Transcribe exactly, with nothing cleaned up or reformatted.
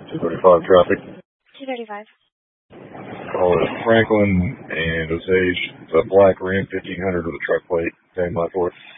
two thirty-five traffic. two thirty-five. Call it Franklin and Osage. It's a black Ram fifteen hundred with a truck plate. Same my fourth.